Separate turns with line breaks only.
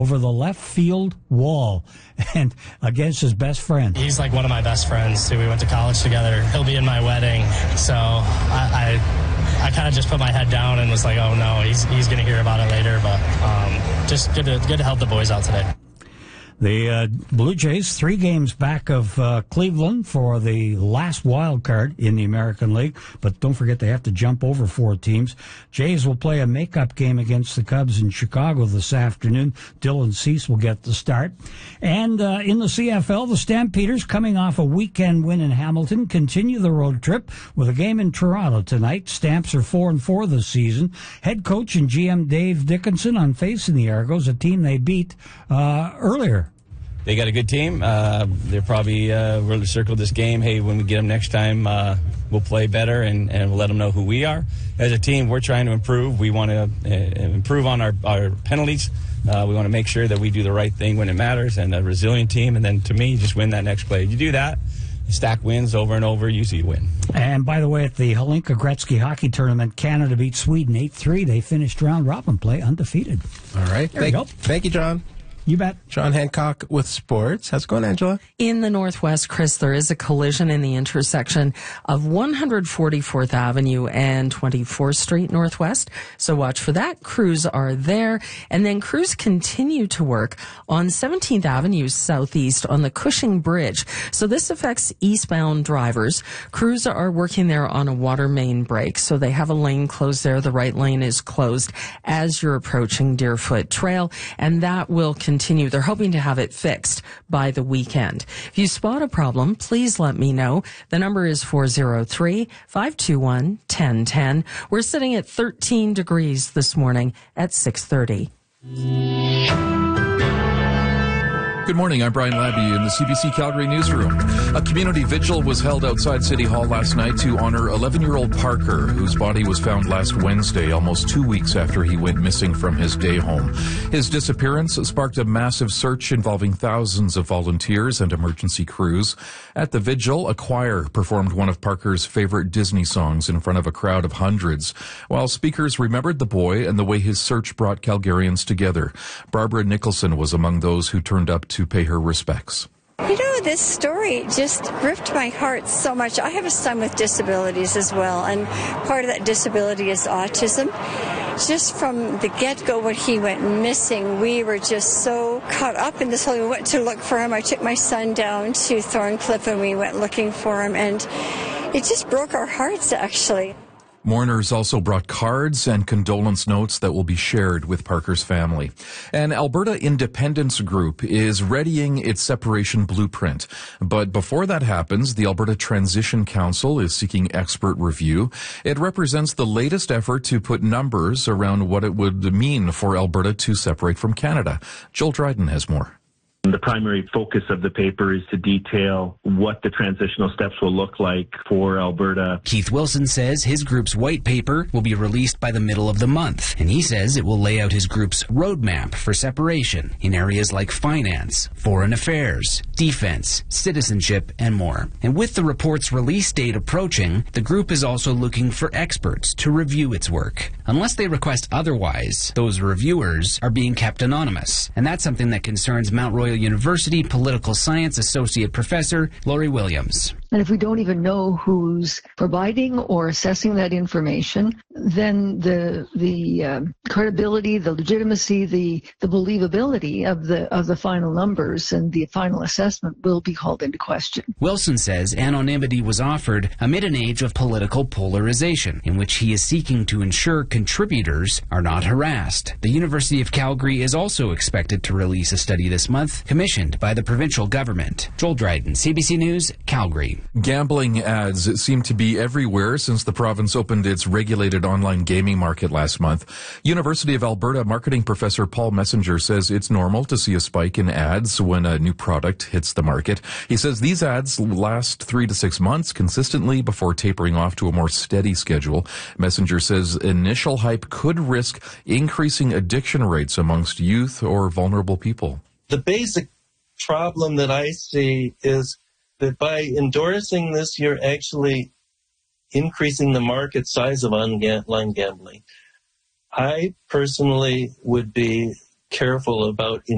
over the left field wall and against his best friend.
He's like one of my best friends, too. We went to college together. He'll be in my wedding. So I kind of just put my head down and was like, oh, no, he's going to hear about it later. But just good to help the boys out today.
The Blue Jays, 3 games back of Cleveland for the last wild card in the American League. But don't forget they have to jump over 4 teams. Jays will play a makeup game against the Cubs in Chicago this afternoon. Dylan Cease will get the start. And in the CFL, the Stampeders, coming off a weekend win in Hamilton, continue the road trip with a game in Toronto tonight. Stamps are 4-4 this season. Head coach and GM Dave Dickinson on facing the Argos, a team they beat earlier.
They got a good team. They're probably really circled this game. Hey, when we get them next time, we'll play better and we'll let them know who we are. As a team, we're trying to improve. We want to improve on our penalties. We want to make sure that we do the right thing when it matters, and a resilient team. And then, to me, just win that next play. You do that, stack wins over and over, usually you win.
And by the way, at the Hlinka Gretzky Hockey Tournament, Canada beat Sweden 8-3. They finished round robin play undefeated.
All right.
Thank you, John.
You bet.
John Hancock with sports. How's it going, Angela?
In the Northwest, Chris, there is a collision in the intersection of 144th Avenue and 24th Street Northwest. So watch for that. Crews are there. And then crews continue to work on 17th Avenue Southeast on the Cushing Bridge. So this affects eastbound drivers. Crews are working there on a water main break. So they have a lane closed there. The right lane is closed as you're approaching Deerfoot Trail. And that will continue. They're hoping to have it fixed by the weekend. If you spot a problem, please let me know. The number is 403-521-1010. We're sitting at 13 degrees this morning at 6:30.
Good morning, I'm Brian Labby in the CBC Calgary newsroom. A community vigil was held outside City Hall last night to honor 11-year-old Parker, whose body was found last Wednesday, almost 2 weeks after he went missing from his day home. His disappearance sparked a massive search involving thousands of volunteers and emergency crews. At the vigil, a choir performed one of Parker's favorite Disney songs in front of a crowd of hundreds, while speakers remembered the boy and the way his search brought Calgarians together. Barbara Nicholson was among those who turned up to pay her respects.
You know, this story just ripped my heart so much. I have a son with disabilities as well, and part of that disability is autism. Just from the get-go when he went missing, we were just so caught up in this whole, we went to look for him. I took my son down to Thorncliffe and we went looking for him, and it just broke our hearts, actually.
Mourners also brought cards and condolence notes that will be shared with Parker's family. An Alberta Independence Group is readying its separation blueprint. But before that happens, the Alberta Transition Council is seeking expert review. It represents the latest effort to put numbers around what it would mean for Alberta to separate from Canada. Joel Dryden has more.
The primary focus of the paper is to detail what the transitional steps will look like for Alberta.
Keith Wilson says his group's white paper will be released by the middle of the month, and he says it will lay out his group's roadmap for separation in areas like finance, foreign affairs, defense, citizenship, and more. And with the report's release date approaching, the group is also looking for experts to review its work. Unless they request otherwise, those reviewers are being kept anonymous, and that's something that concerns Mount Royal University Political Science Associate Professor Laurie Williams.
And if we don't even know who's providing or assessing that information, then the credibility, the legitimacy, the believability of the final numbers and the final assessment will be called into question.
Wilson says anonymity was offered amid an age of political polarization, in which he is seeking to ensure contributors are not harassed. The University of Calgary is also expected to release a study this month, commissioned by the provincial government. Joel Dryden, CBC News, Calgary.
Gambling ads seem to be everywhere since the province opened its regulated online gaming market last month. University of Alberta marketing professor Paul Messenger says it's normal to see a spike in ads when a new product hits the market. He says these ads last 3 to 6 months consistently before tapering off to a more steady schedule. Messenger says initial hype could risk increasing addiction rates amongst youth or vulnerable people.
The basic problem that I see is that by endorsing this, you're actually increasing the market size of online gambling. I personally would be careful about